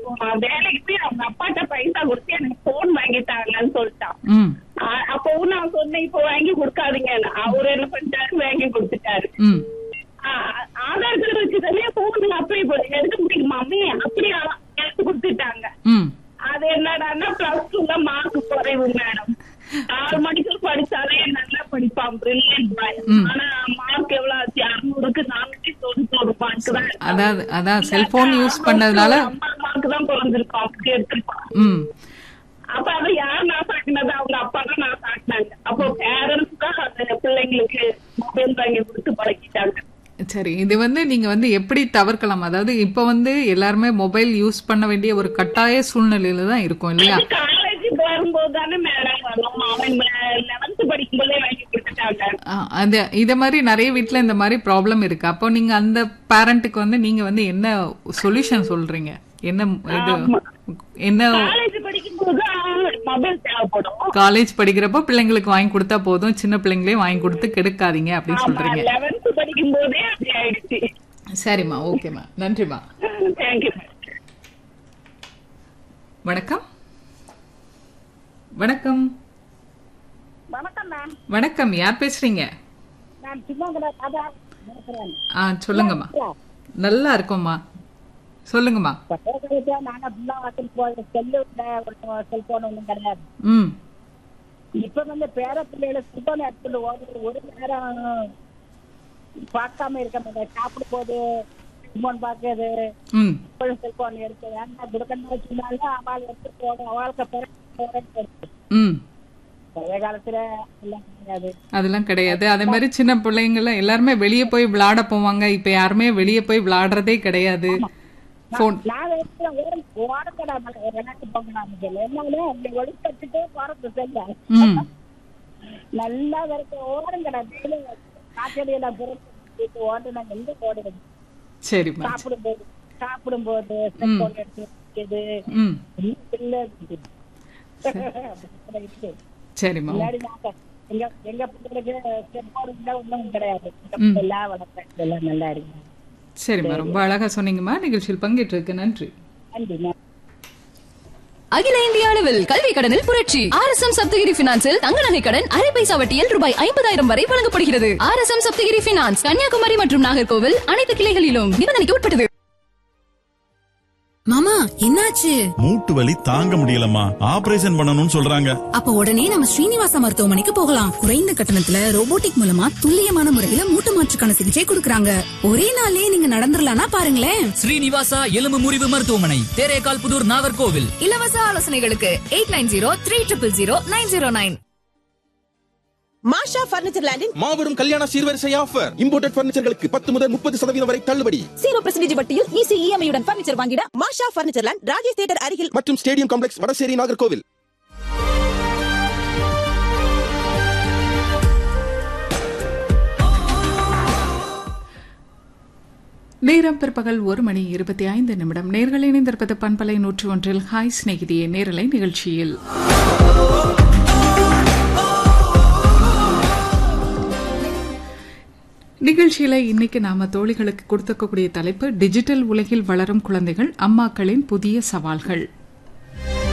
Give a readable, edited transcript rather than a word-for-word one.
வேலைக்கு போய் அவங்க அப்பாட்ட பைசா கொடுத்து எனக்கு போன் வாங்கிட்டாங்கன்னு சொல்லிட்டான். அப்பவும் நான் சொன்னேன் இப்ப வாங்கி கொடுக்காதீங்க. அவரு என்ன பண்ணிட்டாரு, வாங்கி கொடுத்துட்டாரு. ஆதார் கார்டு வச்சுதானே போன் அப்ளை பண்ணி எடுக்க முடியுமா? அப்படியே எடுத்து கொடுத்துட்டாங்க. அது என்னடான்னா +2ல மார்க் குறைவு மேடம். 6 மணிக்கு படிச்சாலே நல்லா படிப்பான், பிரில்லியன்ட் பாய். ஆனா மார்க் எவ்வளவு ஆச்சு? 600க்கு 491 மார்க் தான். அதான் செல்போன் யூஸ் பண்ணதுனால 50 மார்க் தான் குறைஞ்சிருப்பான், அப்படி எடுத்திருப்பான். அப்ப அதை யார் நான் சாக்கினது? அவங்க அப்பா தான் நான் சாக்கினாங்க. அப்போ பேரண்ட்ஸ் தான் அந்த பிள்ளைங்களுக்கு மொபைல் வாங்கி கொடுத்து பழகிட்டாங்க. சரி, இது நீங்க எப்படி தவிர்க்கலாம்? அதாவது இப்ப எல்லாருமே மொபைல் யூஸ் பண்ண வேண்டிய ஒரு கட்டாய சூழ்நிலையில தான் இருக்கும் இல்லையா? காலேஜுக்கு வரும்போது தானே மேடம் வரும். அவன் 11th படிக்கும்போதே வாங்கி கொடுத்துட்டாங்க. இத மாதிரி நிறைய வீட்டுல இந்த மாதிரி ப்ராப்ளம் இருக்கு. அப்போ நீங்க அந்த பேரண்ட்டுக்கு நீங்க என்ன சொல்யூஷன் சொல்றீங்க? என்ன காலேஜ் படிக்கிறப்போ பிள்ளைங்களுக்கு வாங்கி கொடுத்தா போதும், சின்ன பிள்ளைங்களே வாங்கி கொடுத்து கெடுக்காதீங்க அப்படின்னு சொல்றீங்க. சரிம்மா, ஓகேம்மா, நன்றிம்மா. வணக்கம். வணக்கம். வணக்கம், யார் பேசுறீங்க? சொல்லுங்கம்மா. நல்லா இருக்கோம்மா, சொல்லுங்கம்மா. இப்ப பேர பிள்ளைகளை செல்போன் எடுத்துட்டு ஒரு நேரம் பார்க்காம இருக்க மாட்டேன். சாப்பிடும் போது செல்போன் பாக்குறது, செல்போன் எடுத்து வேண்டாம் கொடுக்கணும் வச்சுனாலும் அவள் எடுத்து போக அவளுக்கு பழைய காலத்துல அதெல்லாம் கிடையாது. அதே மாதிரி சின்ன பிள்ளைங்க எல்லாருமே வெளியே போய் விளையாட போவாங்க. இப்ப யாருமே வெளியே போய் விளையாடுறதே கிடையாது. நல்லா ஓரம் கிடையாது. சாப்பிடும்போது எங்க பிள்ளைகளுக்கு ஒன்றும் கிடையாது. எல்லாம் வளர்க்க எல்லாம் நல்லா இருக்கு. சரிம்மா, ரொம்ப அழகா சொன்னீங்கம்மா. நிகழ்ச்சியில் பங்கேற்றிருக்கு நன்றி. அகில இந்திய அளவில் கல்வி கடனில் புரட்சி. RSM சப்தகிரி பினான்சில் தங்க நகை கடன் அரை பைசா வட்டியில் ரூபாய் 50,000 வரை வழங்கப்படுகிறது. RSM சப்தகிரி பினான்ஸ் கன்னியாகுமரி மற்றும் நாகர்கோவில் அனைத்து கிளைகளிலும் நிபந்தனைக்கு உட்பட்டது. மாமா, என்னாச்சு? மூட்டு வலி தாங்க முடியலம்மா, ஆபரேஷன் பண்ணணும்னு சொல்றாங்க. அப்ப உடனே நம்ம ஸ்ரீனிவாசா மருத்துவமனைக்கு போகலாம். குறைந்த கட்டணத்துல ரோபோட்டிக் மூலமா துல்லியமான முறையில மூட்டு மாற்றுக்கான சிகிச்சை கொடுக்கறாங்க. ஒரே நாள்லயே நீங்க நடந்துடலாம்னா பாருங்களேன். ஸ்ரீனிவாசா எலும்பு முறிவு மருத்துவமனை, தேரேகால் புதூர், நாகர்கோவில். இலவச ஆலோசனைகளுக்கு 8903000909. மாஷா பர்னிச்சர் லேண்டின் மாபெரும் கல்யாண சீர்வரிசை ஆஃபர். இம்போர்ட்டட் பர்னிச்சர்களுக்கு 10 முதல் 30% வரை தள்ளுபடி. 0% வட்டியில் ஈஸி EMI உடன் பர்னிச்சர் வாங்கிட மாஷா பர்னிச்சர் லேண்ட், ராஜேஷ் தியேட்டர் அருகில் மற்றும் ஸ்டேடியம் காம்ப்ளெக்ஸ், வடசேரி, நாகர்கோவில். நேரம் பிற்பகல் 1:25. நேர்கள் இணைந்திருப்பது பண்பலை 101 ஹாய் ஸ்நேகிதியே நேரலை நிகழ்ச்சியில். நிகழ்ச்சியில இன்னைக்கு நாம தோழிகளுக்கு கொடுத்துக்கக்கூடிய தலைப்பு டிஜிட்டல் உலகில் வளரும் குழந்தைகள், அம்மாக்களின் புதிய சவால்கள்.